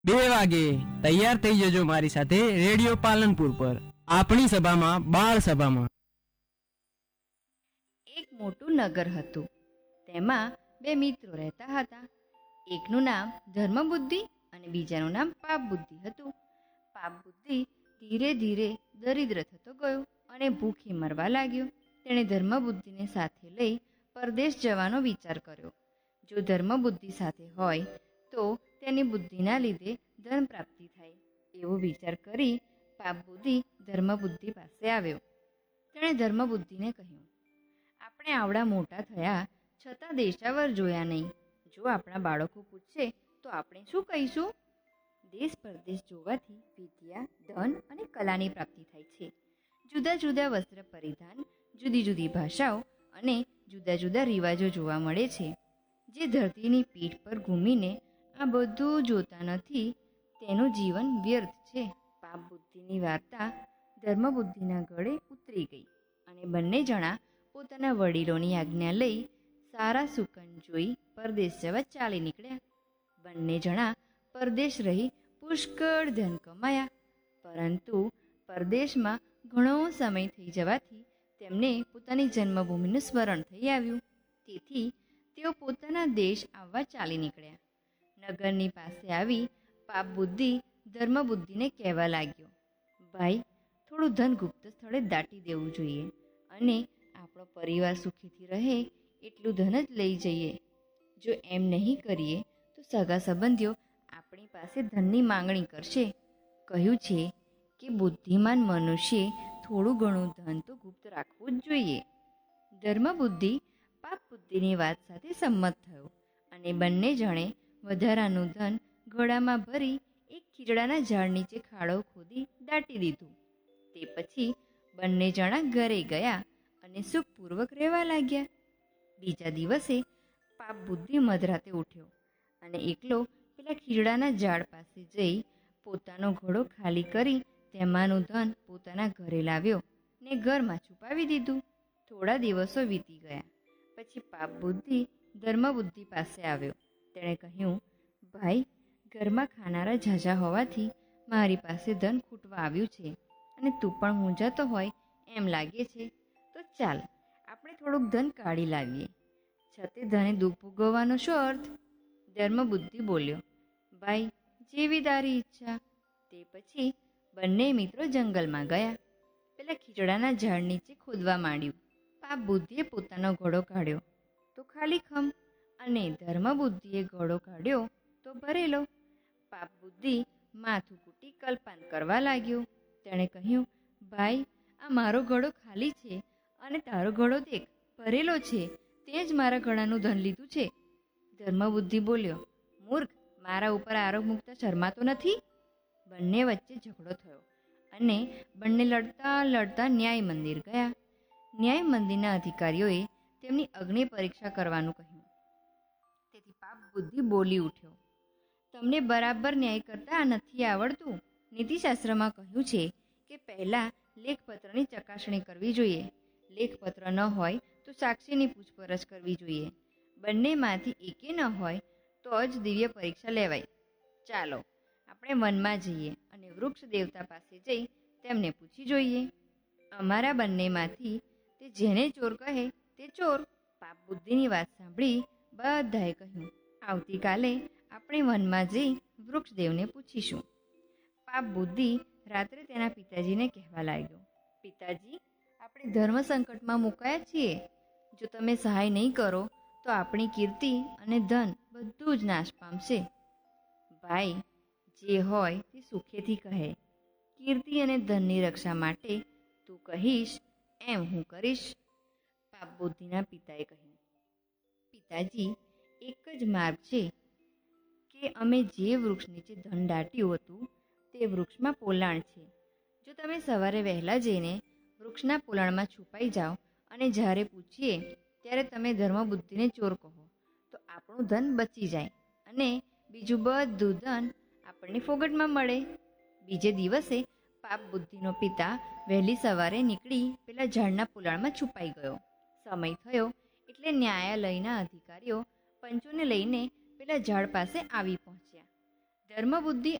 2 વાગે તૈયાર થઈ જજો મારી સાથે રેડિયો પાલનપુર પર આપણી સભામાં બાળ સભામાં. એક મોટું નગર હતું. તેમાં 2 મિત્રો રહેતા હતા. એકનું નામ ધર્મબુદ્ધિ અને બીજાનું નામ પાપબુદ્ધિ હતું. પાપબુદ્ધિ ધીરે ધીરે દરિદ્ર થતો ગયો અને ભૂખે મરવા લાગ્યો. તેણે ધર્મબુદ્ધિને સાથે લઈ પરદેશ જવાનો વિચાર કર્યો. જો ધર્મબુદ્ધિ સાથે હોય તો તેની બુદ્ધિના લીધે ધન પ્રાપ્તિ થાય, એવો વિચાર કરી પાપબુદ્ધિ ધર્મબુદ્ધિ પાસે આવ્યો. તેણે ધર્મબુદ્ધિને કહ્યું, આપણે આવડા મોટા થયા છતાં દેશાવર જોયા નહીં. જો આપણા બાળકો પૂછશે તો આપણે શું કહીશું? દેશ પરદેશ જોવાથી વિદ્યા, ધન અને કલાની પ્રાપ્તિ થાય છે. જુદા જુદા વસ્ત્ર પરિધાન, જુદી જુદી ભાષાઓ અને જુદા જુદા રિવાજો જોવા મળે છે. જે ધરતીની પીઠ પર ઘૂમીને આ બધું જોતા નથી તેનું જીવન વ્યર્થ છે. પાપ બુદ્ધિની વાર્તા ધર્મબુદ્ધિના ગળે ઉતરી ગઈ અને બંને જણા પોતાના વડીલોની આજ્ઞા લઈ સારા સુકન જોઈ પરદેશ જવા ચાલી નીકળ્યા. બંને જણા પરદેશ રહી પુષ્કળ ધન કમાયા, પરંતુ પરદેશમાં ઘણો સમય થઈ જવાથી તેમને પોતાની જન્મભૂમિનું સ્મરણ થઈ આવ્યું. તેથી તેઓ પોતાના દેશ આવવા ચાલી નીકળ્યા. નગરની પાસે આવી પાપબુદ્ધિ ધર્મબુદ્ધિને કહેવા લાગ્યો, ભાઈ, થોડું ધન ગુપ્ત સ્થળે દાટી દેવું જોઈએ અને આપણો પરિવાર સુખીથી રહે એટલું ધન જ લઈ જઈએ. જો એમ નહીં કરીએ તો સગા સંબંધીઓ આપણી પાસે ધનની માંગણી કરશે. કહ્યું છે કે બુદ્ધિમાન મનુષ્યે થોડું ઘણું ધન તો ગુપ્ત રાખવું જ જોઈએ. ધર્મબુદ્ધિ પાપબુદ્ધિની વાત સાથે સંમત થયો અને બંને જણે વધારાનું ધન ઘોડામાં ભરી એક ખીજડાના ઝાડ નીચે ખાડો ખોદી દાટી દીધું. તે પછી બંને જણા ઘરે ગયા અને સુખપૂર્વક રહેવા લાગ્યા. બીજા દિવસે પાપબુદ્ધિ મધરાતે ઉઠ્યો અને એકલો પેલા ખીજડાના ઝાડ પાસે જઈ પોતાનો ઘોડો ખાલી કરી તેમાંનું ધન પોતાના ઘરે લાવ્યો ને ઘરમાં છુપાવી દીધું. થોડા દિવસો વીતી ગયા પછી પાપબુદ્ધિ ધર્મબુદ્ધિ પાસે આવ્યો. તેણે કહ્યું, ભાઈ, ઘરમાં ખાનારા ઝાઝા હોવાથી મારી પાસે ધન ખૂટવા આવ્યું છે અને તું પણ મૂંઝાતો હોય એમ લાગે છે, તો ચાલ આપણે થોડુંક ધન કાઢી લાવીએ. છતે ધને દુઃખ ભોગવવાનો શું અર્થ? ધર્મબુદ્ધિ બોલ્યો, ભાઈ, જેવી તારી ઈચ્છા. તે પછી બંને મિત્રો જંગલમાં ગયા. પેલા ખીચડાના ઝાડ નીચે ખોદવા માંડ્યું. પાપબુદ્ધિએ પોતાનો ઘોડો કાઢ્યો તો ખાલી ખમ અને ધર્મબુદ્ધિએ ઘોડો કાઢ્યો તો ભરેલો. પાપબુદ્ધિ માથું કૂટી કલ્પાન કરવા લાગ્યો. તેણે કહ્યું, ભાઈ, આ મારો ઘોડો ખાલી છે અને તારો ઘોડો દેખ ભરેલો છે. તે જ મારા ઘોડાનું ધન લીધું છે. ધર્મબુદ્ધિ બોલ્યો, મૂર્ખ, મારા ઉપર આરોપ મૂકતા શરમાતો નથી? બંને વચ્ચે ઝઘડો થયો અને બંને લડતા લડતા ન્યાય મંદિર ગયા. ન્યાય મંદિરના અધિકારીઓએ તેમની અગ્નિ પરીક્ષા કરવાનું કહ્યું. તેથી પાપબુદ્ધિ બોલી ઉઠ્યો, તમને બરાબર ન્યાય કરતા નથી આવડતું. નીતિશાસ્ત્રમાં કહ્યું છે કે પહેલાં લેખપત્રની ચકાસણી કરવી જોઈએ. લેખપત્ર ન હોય તો સાક્ષીની પૂછપરછ કરવી જોઈએ. બંનેમાંથી એકે ન હોય તો જ દિવ્ય પરીક્ષા લેવાય. ચાલો આપણે વનમાં જઈએ અને વૃક્ષ દેવતા પાસે જઈ તેમને પૂછી જોઈએ. અમારા બંનેમાંથી તે જેને ચોર કહે તે ચોર. પાપબુદ્ધિની વાત સાંભળી બધાએ કહ્યું, આવતીકાલે આપણે વનમાં જઈ વૃક્ષદેવને પૂછીશું. પાપબુદ્ધિ રાત્રે તેના પિતાજીને કહેવા લાગ્યો, પિતાજી, આપણે ધર્મ સંકટમાં મુકાયા છીએ. જો તમે સહાય નહીં કરો તો આપણી કીર્તિ અને ધન બધું જ નાશ પામશે. ભાઈ, જે હોય તે સુખેથી કહે. કીર્તિ અને ધનની રક્ષા માટે તું કહીશ એમ હું કરીશ. પાપબુદ્ધિના પિતાએ કહ્યું, પિતાજી, એક જ માર્ગ છે કે અમે જે વૃક્ષ નીચે ધન દાટ્યું હતું તે વૃક્ષમાં પોલાણ છે. જો તમે સવારે વહેલા જઈને વૃક્ષના પોલાણમાં છુપાઈ જાઓ અને જ્યારે પૂછીએ ત્યારે તમે ધર્મબુદ્ધિને ચોર કહો તો આપણું ધન બચી જાય અને બીજું બધું ધન આપણને ફોગટમાં મળે. બીજે દિવસે પાપબુદ્ધિનો પિતા વહેલી સવારે નીકળી પેલા ઝાડના પોલાણમાં છુપાઈ ગયો. સમય થયો એટલે ન્યાયાલયના અધિકારીઓ પંચોને લઈને પેલા ઝાડ પાસે આવી પહોંચ્યા. ધર્મબુદ્ધિ